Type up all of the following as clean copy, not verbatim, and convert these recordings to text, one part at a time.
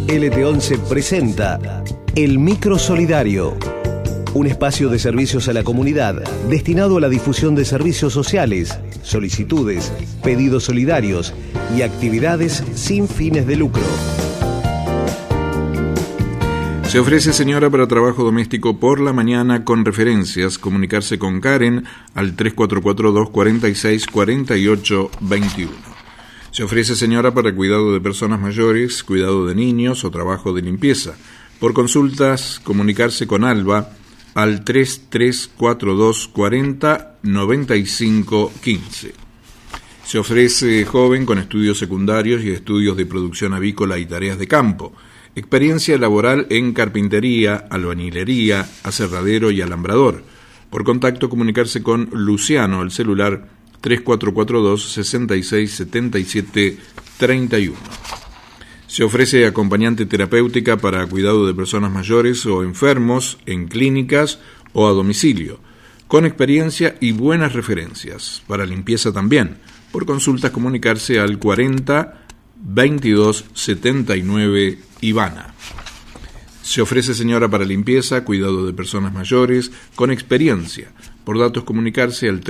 LT11 presenta El Micro Solidario, un espacio de servicios a la comunidad destinado a la difusión de servicios sociales, solicitudes, pedidos solidarios y actividades sin fines de lucro. Se ofrece, señora, para trabajo doméstico por la mañana con referencias. Comunicarse con Karen al 3442-464821. Se ofrece, señora, para cuidado de personas mayores, cuidado de niños o trabajo de limpieza. Por consultas, comunicarse con Alba al 3342-409515. Se ofrece joven con estudios secundarios y estudios de producción avícola y tareas de campo. Experiencia laboral en carpintería, albañilería, aserradero y alambrador. Por contacto, comunicarse con Luciano al celular 3442-667731. Se ofrece acompañante terapéutica para cuidado de personas mayores o enfermos en clínicas o a domicilio, con experiencia y buenas referencias. Para limpieza también. Por consultas, comunicarse al 40-2279 Ivana. Se ofrece, señora, para limpieza, cuidado de personas mayores, con experiencia. Por datos, comunicarse al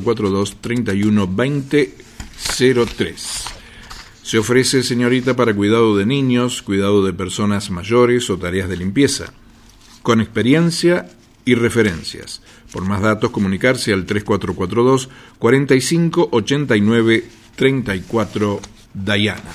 3442-312003. Se ofrece, señorita, para cuidado de niños, cuidado de personas mayores o tareas de limpieza, con experiencia y referencias. Por más datos, comunicarse al 3442-458934 Dayana.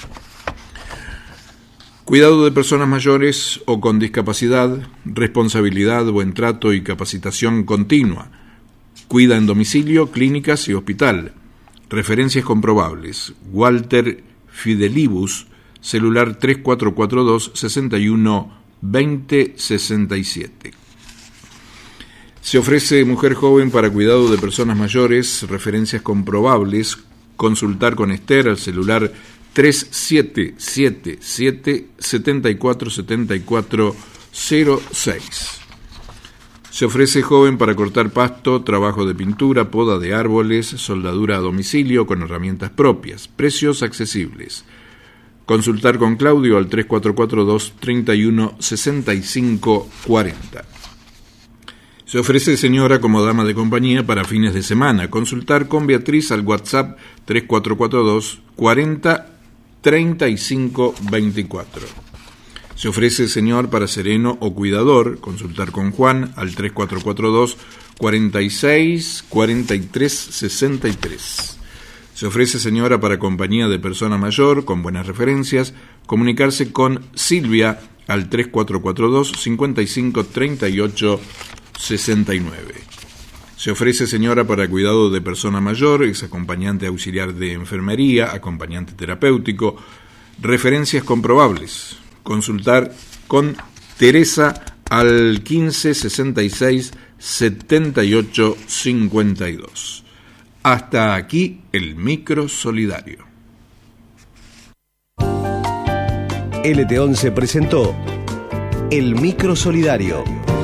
Cuidado de personas mayores o con discapacidad, responsabilidad, buen trato y capacitación continua. Cuida en domicilio, clínicas y hospital. Referencias comprobables. Walter Fidelibus, celular 3442-612067. Se ofrece mujer joven para cuidado de personas mayores, referencias comprobables. Consultar con Esther al celular 3777-747406. Se ofrece joven para cortar pasto, trabajo de pintura, poda de árboles, soldadura a domicilio con herramientas propias. Precios accesibles. Consultar con Claudio al 3442-316540. Se ofrece, señora, como dama de compañía para fines de semana. Consultar con Beatriz al WhatsApp 3442-403524. Se ofrece, señor, para sereno o cuidador. Consultar con Juan al 3442-464363. Se ofrece, señora, para compañía de persona mayor con buenas referencias. Comunicarse con Silvia al 3442-553869. Se ofrece, señora, para cuidado de persona mayor, ex acompañante auxiliar de enfermería, acompañante terapéutico, referencias comprobables. Consultar con Teresa al 1566-7852. Hasta aquí el Micro Solidario. LT11 presentó El Micro Solidario.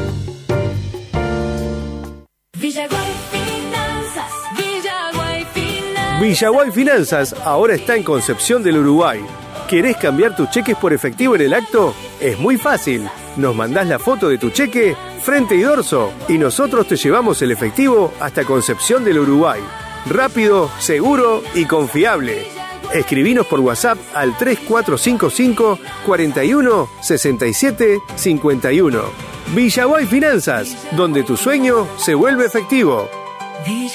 Villaguay Finanzas ahora está en Concepción del Uruguay. ¿Querés cambiar tus cheques por efectivo en el acto? Es muy fácil. Nos mandás la foto de tu cheque, frente y dorso, y nosotros te llevamos el efectivo hasta Concepción del Uruguay. Rápido, seguro y confiable. Escribinos por WhatsApp al 3455 41 67 51. Villaguay Finanzas, donde tu sueño se vuelve efectivo.